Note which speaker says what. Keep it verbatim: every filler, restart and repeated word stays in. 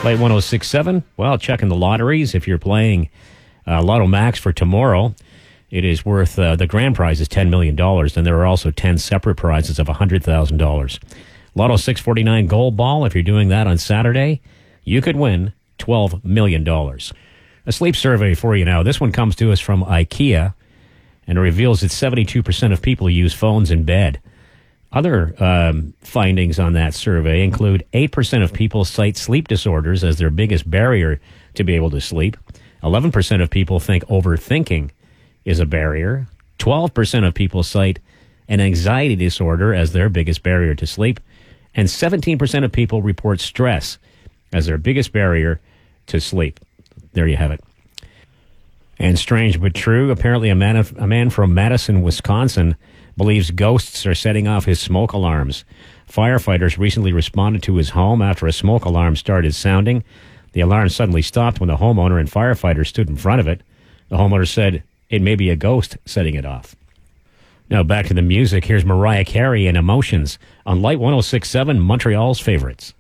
Speaker 1: Play one oh six point seven. Well, checking the lotteries. If you're playing uh, Lotto Max for tomorrow, it is worth, uh, the grand prize is ten million dollars, and there are also ten separate prizes of one hundred thousand dollars. Lotto six forty-nine Gold Ball, if you're doing that on Saturday, you could win twelve million dollars. A sleep survey for you now. This one comes to us from IKEA, and it reveals that seventy-two percent of people use phones in bed. Other um, findings on that survey include eight percent of people cite sleep disorders as their biggest barrier to be able to sleep. eleven percent of people think overthinking is a barrier. twelve percent of people cite an anxiety disorder as their biggest barrier to sleep. And seventeen percent of people report stress as their biggest barrier to sleep. There you have it. And strange but true, apparently a man, a man from Madison, Wisconsin, believes ghosts are setting off his smoke alarms. Firefighters recently responded to his home after a smoke alarm started sounding. The alarm suddenly stopped when the homeowner and firefighters stood in front of it. The homeowner said it may be a ghost setting it off. Now back to the music. Here's Mariah Carey and Emotions on Light one oh six point seven, Montreal's favorites.